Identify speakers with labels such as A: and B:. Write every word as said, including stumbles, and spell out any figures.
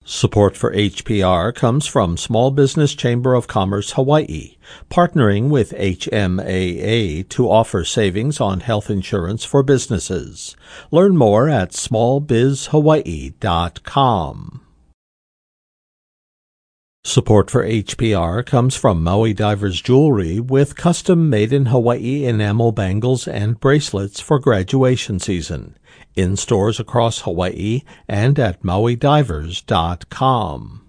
A: Support for H P R comes from Small Business Chamber of Commerce Hawaii, partnering with H M A A to offer savings on health insurance for businesses. Learn more at small biz hawaii dot com. Support for H P R comes from Maui Divers Jewelry with custom made-in-Hawaii enamel bangles and bracelets for graduation season, in stores across Hawaii and at maui divers dot com.